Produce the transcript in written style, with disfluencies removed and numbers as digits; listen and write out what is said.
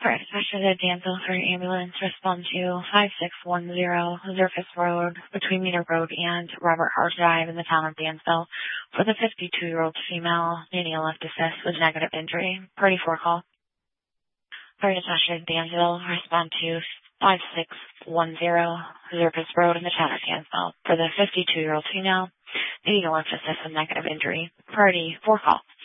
Correct. Special Danville for ambulance. Respond to 5610 Zerfus Road between Meter Road and Robert Hart Drive in the town of Danville for the 52-year-old female needing a lift assist with negative injury. Party 4 call. Party Special Danville. Respond to 5610 Zerfus Road in the town of Danville for the 52-year-old female needing a lift assist with negative injury. Party 4 call.